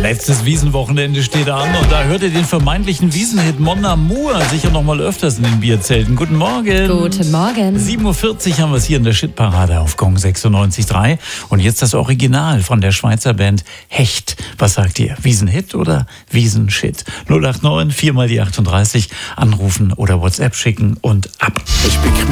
Letztes Wiesenwochenende steht an und da hört ihr den vermeintlichen Wiesenhit Mon Amour sicher noch mal öfters in den Bierzelten. Guten Morgen. Guten Morgen. 7.40 Uhr haben wir es hier in der Shitparade auf Gong 96.3. Und jetzt das Original von der Schweizer Band Hecht. Was sagt ihr? Wiesenhit oder Wiesenshit? 089 4 mal die 38 anrufen oder WhatsApp schicken und ab.